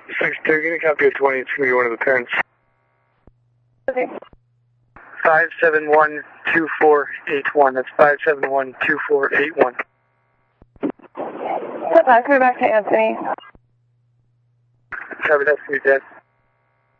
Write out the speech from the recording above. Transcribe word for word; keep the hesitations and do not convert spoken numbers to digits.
six two, can you copy a twenty? It's going to be one of the parents. Okay. five seven one, two four eight one. That's five seven one, two four eight one. Step back, go back to Anthony. Copy, that's me, Dad.